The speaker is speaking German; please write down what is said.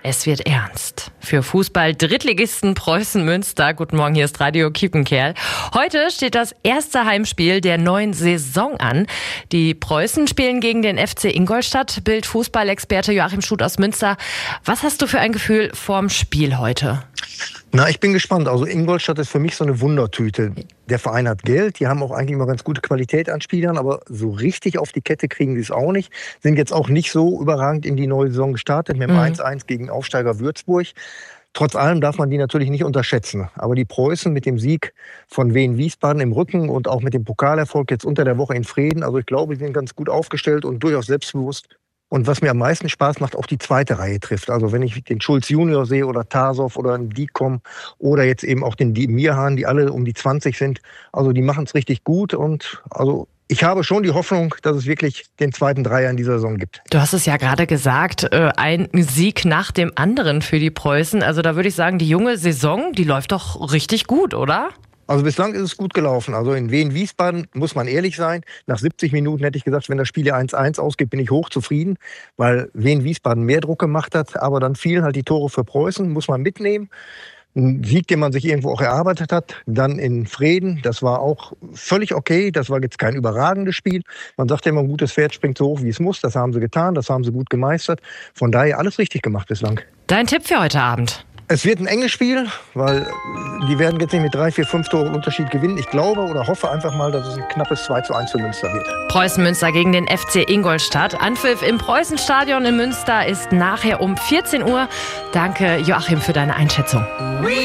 Es wird ernst. Für Fußball-Drittligisten Preußen Münster. Guten Morgen, hier ist Radio Kiepenkerl. Heute steht das erste Heimspiel der neuen Saison an. Die Preußen spielen gegen den FC Ingolstadt. Bild-Fußballexperte Joachim Schuth aus Münster. Was hast du für ein Gefühl vorm Spiel heute? Na, ich bin gespannt. Also Ingolstadt ist für mich so eine Wundertüte. Der Verein hat Geld, die haben auch eigentlich immer ganz gute Qualität an Spielern, aber so richtig auf die Kette kriegen die es auch nicht. Sind jetzt auch nicht so überragend in die neue Saison gestartet mit dem 1-1 gegen Aufsteiger Würzburg. Trotz allem darf man die natürlich nicht unterschätzen. Aber die Preußen mit dem Sieg von Wien Wiesbaden im Rücken und auch mit dem Pokalerfolg jetzt unter der Woche in Frieden, also ich glaube, die sind ganz gut aufgestellt und durchaus selbstbewusst. Und was mir am meisten Spaß macht, auch die zweite Reihe trifft. Also wenn ich den Schulz Junior sehe oder Tasov oder einen Dikom oder jetzt eben auch den Mirhan, die alle um die 20 sind. Also die machen es richtig gut und also ich habe schon die Hoffnung, dass es wirklich den zweiten Dreier in dieser Saison gibt. Du hast es ja gerade gesagt, ein Sieg nach dem anderen für die Preußen. Also da würde ich sagen, die junge Saison, die läuft doch richtig gut, oder? Also bislang ist es gut gelaufen. Also in Wien-Wiesbaden muss man ehrlich sein. Nach 70 Minuten hätte ich gesagt, wenn das Spiel 1-1 ausgeht, bin ich hochzufrieden, weil Wien-Wiesbaden mehr Druck gemacht hat. Aber dann fielen halt die Tore für Preußen, muss man mitnehmen. Ein Sieg, den man sich irgendwo auch erarbeitet hat. Dann in Frieden, das war auch völlig okay. Das war jetzt kein überragendes Spiel. Man sagt ja immer, ein gutes Pferd springt so hoch, wie es muss. Das haben sie getan, das haben sie gut gemeistert. Von daher alles richtig gemacht bislang. Dein Tipp für heute Abend? Es wird ein enges Spiel, weil die werden jetzt nicht mit 3, 4, 5 Toren Unterschied gewinnen. Ich glaube oder hoffe einfach mal, dass es ein knappes 2-1 für Münster wird. Preußen Münster gegen den FC Ingolstadt. Anpfiff im Preußenstadion in Münster ist nachher um 14 Uhr. Danke, Joachim, für deine Einschätzung.